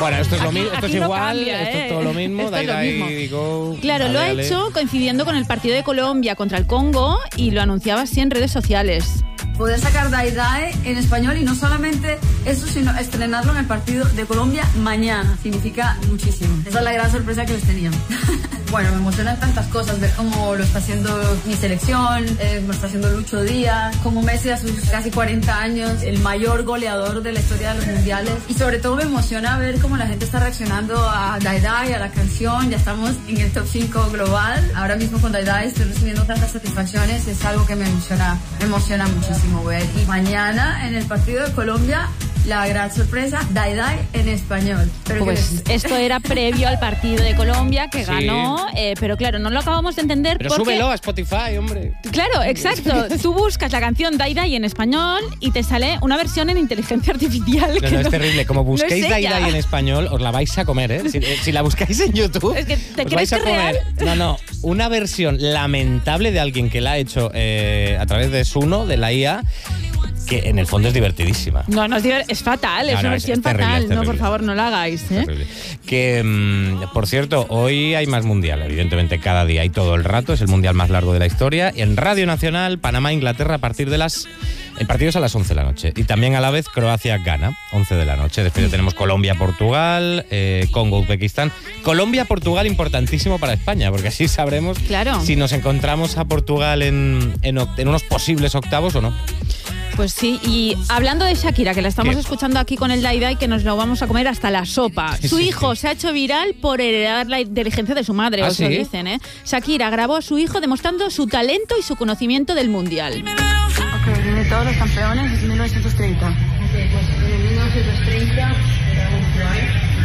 Bueno, esto es lo mismo, esto es igual, cambia, esto es todo lo mismo. Esto es lo mismo. Digo, Claro, lo ha hecho coincidiendo con el partido de Colombia contra el Congo y lo anunciaba así en redes sociales. Poder sacar Dai Dai en español y no solamente eso, sino estrenarlo en el partido de Colombia mañana. Significa muchísimo. Esa es la gran sorpresa que les tenía. Bueno, me emocionan tantas cosas, ver cómo lo está haciendo mi selección, lo está haciendo Lucho Díaz, como Messi a sus casi 40 años, el mayor goleador de la historia de los mundiales. Y sobre todo me emociona ver cómo la gente está reaccionando a Dai Dai, a la canción. Ya estamos en el top 5 global. Ahora mismo con Dai Dai estoy recibiendo tantas satisfacciones, es algo que me emociona muchísimo ver. Y mañana en el partido de Colombia, la gran sorpresa, Dai Dai en español. Pero pues esto era previo al partido de Colombia que ganó, pero claro, no lo acabamos de entender. Pero porque... súbelo a Spotify, hombre. Claro, exacto. Tú buscas la canción Dai Dai en español y te sale una versión en inteligencia artificial. No, es terrible. Como busquéis no Dai Dai en español, os la vais a comer, ¿eh? Si la buscáis en YouTube, es que te os crees vais a que comer. real. No, una versión lamentable de alguien que la ha hecho a través de Suno, de la IA, que en el fondo es divertidísima. No, es fatal, es una versión fatal. No, por favor, no la hagáis, ¿eh? Que, por cierto, hoy hay más mundial, evidentemente cada día hay todo el rato, es el mundial más largo de la historia. En Radio Nacional, Panamá-Inglaterra a partir de el partido es a las 11 de la noche. Y también a la vez Croacia-Ghana, 11 de la noche. Después ya tenemos Colombia-Portugal, Congo-Uzbekistán. Colombia-Portugal importantísimo para España, porque así sabremos si nos encontramos a Portugal en unos posibles octavos o no. Pues sí, y hablando de Shakira, que la estamos escuchando aquí con el Dai Dai, que nos lo vamos a comer hasta la sopa. Su hijo se ha hecho viral por heredar la inteligencia de su madre, os lo dicen, ¿eh? Shakira grabó a su hijo demostrando su talento y su conocimiento del mundial. Ok, de todos los campeones es 1930. Ok, pues en el 1930 era Uruguay,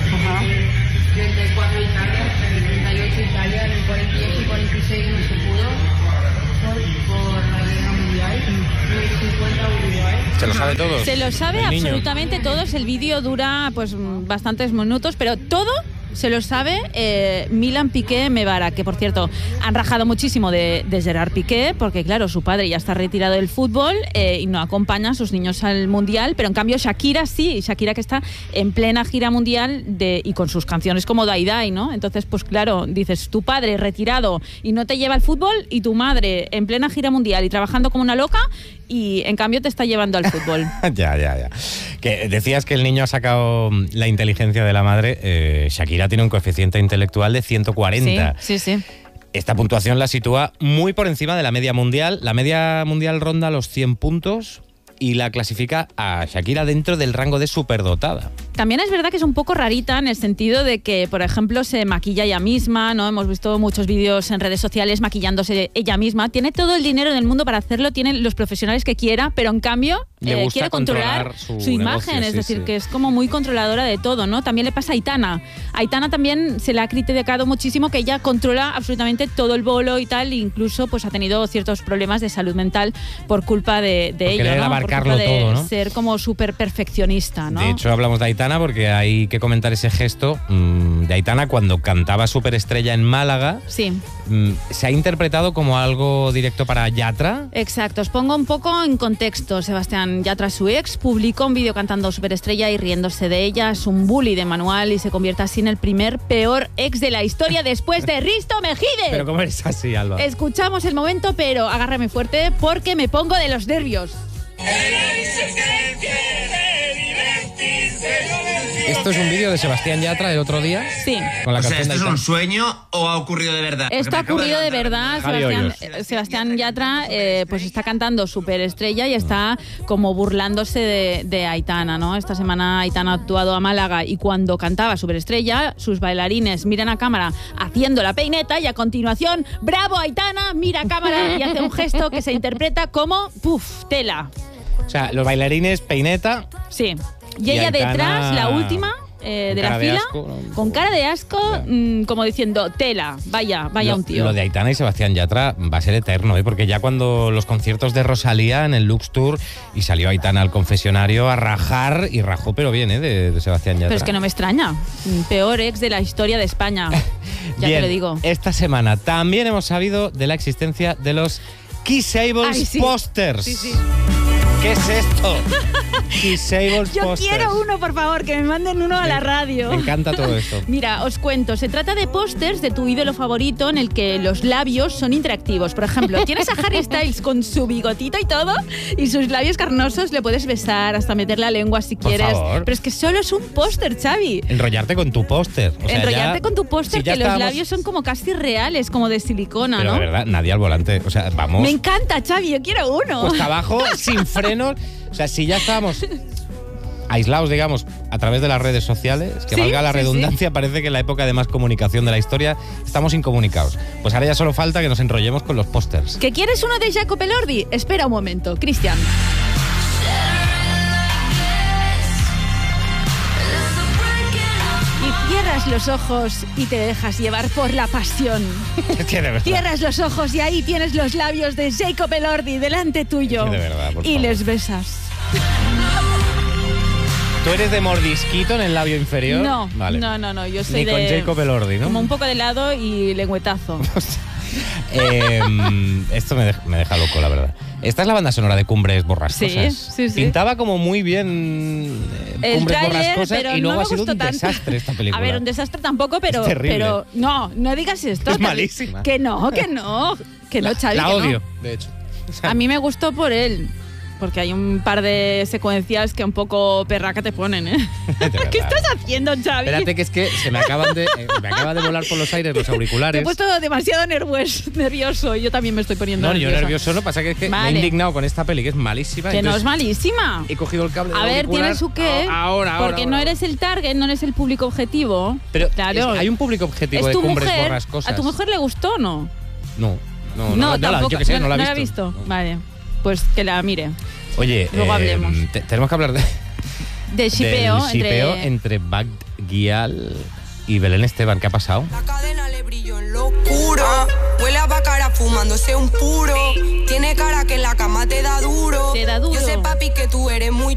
34 Italia, 38 Italia, en el 48 y 46 no se pudo por la guerra mundial. ¿Se lo sabe todo? Se lo sabe absolutamente todos. El vídeo dura pues bastantes minutos, pero todo se lo sabe Milan Piqué Mebara, que por cierto han rajado muchísimo de Gerard Piqué, porque claro, su padre ya está retirado del fútbol y no acompaña a sus niños al mundial, pero en cambio Shakira sí, Shakira que está en plena gira mundial y con sus canciones como Dai Dai, ¿no? Entonces pues claro, dices, tu padre retirado y no te lleva al fútbol, y tu madre en plena gira mundial y trabajando como una loca, y en cambio te está llevando al fútbol. Ya. Que decías que el niño ha sacado la inteligencia de la madre. Shakira tiene un coeficiente intelectual de 140. Sí. Esta puntuación la sitúa muy por encima de la media mundial. La media mundial ronda los 100 puntos y la clasifica a Shakira dentro del rango de superdotada. También es verdad que es un poco rarita en el sentido de que, por ejemplo, se maquilla ella misma, ¿no? Hemos visto muchos vídeos en redes sociales maquillándose ella misma. Tiene todo el dinero del mundo para hacerlo, tiene los profesionales que quiera, pero en cambio quiere controlar su imagen, negocio, es decir, que es como muy controladora de todo, ¿no? También le pasa a Aitana. A Aitana también se le ha criticado muchísimo que ella controla absolutamente todo el bolo y tal, e incluso pues ha tenido ciertos problemas de salud mental por culpa de ello, ¿no? Abarcarlo por culpa de todo, ¿no? ser como súper perfeccionista, ¿no? De hecho, hablamos de Aitana porque hay que comentar ese gesto de Aitana cuando cantaba Superestrella en Málaga. Sí. ¿Se ha interpretado como algo directo para Yatra? Exacto, os pongo un poco en contexto. Sebastián Yatra, su ex, publicó un vídeo cantando Superestrella y riéndose de ella. Es un bully de manual y se convierte así en el primer peor ex de la historia después de Risto Mejide. Pero ¿cómo eres así, Alba? Escuchamos el momento, pero agárrame fuerte porque me pongo de los nervios. ¿Esto es un vídeo de Sebastián Yatra del otro día? Sí. Con la canción ¿esto es de un sueño o ha ocurrido de verdad? Esto ha ocurrido de verdad. Sebastián Yatra pues está cantando Superestrella y está como burlándose de Aitana, ¿no? Esta semana Aitana ha actuado a Málaga y cuando cantaba Superestrella, sus bailarines miran a cámara haciendo la peineta y a continuación, ¡bravo Aitana! Mira a cámara y hace un gesto que se interpreta como ¡puf! Tela. O sea, los bailarines, peineta. Sí. Y ella Aitana, detrás, la última de la fila, con cara de asco, como diciendo, tela, vaya un tío. Lo de Aitana y Sebastián Yatra va a ser eterno, porque ya cuando los conciertos de Rosalía en el Lux Tour y salió Aitana al confesionario a rajar, y rajó pero bien, de Sebastián Yatra. Pero es que no me extraña, peor ex de la historia de España, ya bien, te lo digo. Esta semana también hemos sabido de la existencia de los Kissables Posters. Sí. ¿Qué es esto? Disables Yo posters. quiero uno, por favor, que me manden uno a la radio. Me encanta todo esto. Mira, os cuento, se trata de pósters de tu ídolo favorito en el que los labios son interactivos. Por ejemplo, tienes a Harry Styles con su bigotito y todo, y sus labios carnosos le puedes besar, hasta meter la lengua si Por quieres. favor. Pero es que solo es un póster, Xavi. Enrollarte con tu póster. O sea, Enrollarte ya, con tu póster, si ya que los estábamos- labios son como casi reales, como de silicona, Pero ¿no? de verdad, nadie al volante. O sea, vamos. Me encanta, Xavi, yo quiero uno. Cuesta abajo, sin frenos. O sea, si ya estábamos aislados, digamos, a través de las redes sociales, que Sí, valga la sí, redundancia, parece que en la época de más comunicación de la historia estamos incomunicados. Pues ahora ya solo falta que nos enrollemos con los pósters. ¿Que quieres uno de Jacopo Elordi? Espera un momento, Cristian. Y cierras los ojos y te dejas llevar por la pasión. Es que de verdad. Cierras los ojos y ahí tienes los labios de Jacopo Elordi delante tuyo. Es que de verdad, por y favor. les besas. ¿Tú eres de mordisquito en el labio inferior? No, Vale. no, yo soy Ni con de... Jacopo Elordi, ¿no? Como un poco de lado y lengüetazo. Esto me deja loco, la verdad. Esta es la banda sonora de Cumbres Borrascosas. Sí. Pintaba como muy bien El Cumbres tráiler, Borrascosas pero y luego no me ha sido gustó un tanto. desastre esta película. A ver, un desastre tampoco, pero... Es terrible. Pero no digas esto. Es malísima. Que no, Xavi, La que no. odio, de hecho. O sea, A mí me gustó por él. Porque hay un par de secuencias que un poco perraca te ponen, ¿eh? de verdad. ¿Qué estás haciendo, Xavi? Espérate, que es que se me acaba de volar por los aires los Te auriculares. he puesto demasiado nervioso y yo también me estoy poniendo No, yo nerviosa. nervioso no, pasa que es que me he Vale. indignado con esta peli que es malísima. Que no entonces es malísima. He cogido el cable A del ver, auricular. tiene su qué. Porque no eres el target, no eres el público objetivo. Pero claro. hay un público objetivo de ¿Es tu Cumbres mujer? Borrascosas. ¿A tu mujer le gustó o no? No, Tampoco. yo que sé, no la he ¿No visto. visto? Vale. Pues que la mire. Oye, Luego hablemos. Tenemos que hablar De del shipeo shipeo entre Bad Gyal y Belén Esteban. ¿Qué ha pasado? La cadena le brilló en lo oscuro. Huele a Baccara fumándose un puro. Tiene cara que en la cama te da duro. Te da duro. Yo sé, papi, que tú eres muy